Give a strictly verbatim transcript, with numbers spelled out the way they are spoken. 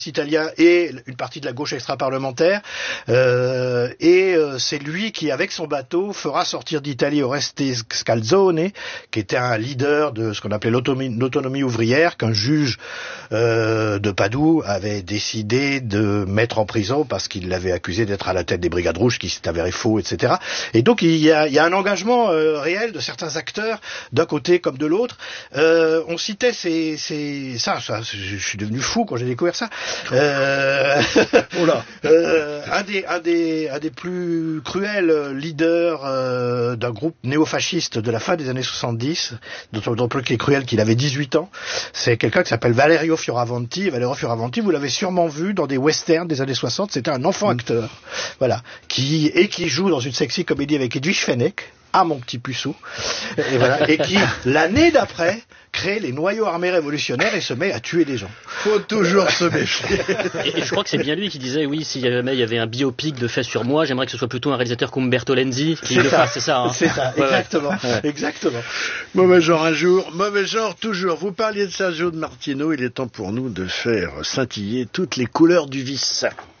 italien et une partie de la gauche extra-parlementaire, euh, et euh, c'est lui qui, avec son bateau, fera sortir d'Italie Oreste Scalzone, qui était un leader de ce qu'on appelait l'autonomie, l'autonomie ouvrière, qu'un juge euh, de Padoue avait décidé de mettre en prison parce qu'il l'avait accusé d'être à la tête des Brigades Rouges, qui s'est avéré faux, et cetera. Et donc il y a, il y a un engagement euh, réel de certains acteurs, d'un côté comme de l'autre. Euh, on citait ces, ces, ça, ça, je suis devenu fou quand j'ai découvert ça. Euh, oh là. euh, un des un des un des plus cruels leaders euh, d'un groupe néofasciste de la fin des années soixante-dix, d'autant plus qu'il est cruel qu'il avait dix-huit ans, c'est quelqu'un qui s'appelle Valerio Fioravanti. Valerio Fioravanti, vous l'avez sûrement vu dans des westerns des années soixante, c'était un enfant acteur, voilà, qui et qui joue dans une sexy comédie avec Edwige Fenech, ah mon petit puceau, et voilà, et qui l'année d'après crée les noyaux armés révolutionnaires et se met à tuer des gens. Faut toujours se méfier. Et, et je crois que c'est bien lui qui disait, oui, si jamais il y avait un biopic de fait sur moi, j'aimerais que ce soit plutôt un réalisateur comme Umberto Lenzi qui le fasse, c'est ça, hein. C'est ça, ouais, exactement, ouais. exactement. Mauvais genre un jour, mauvais genre toujours. Vous parliez de Sergio de Martino, il est temps pour nous de faire scintiller toutes les couleurs du vice.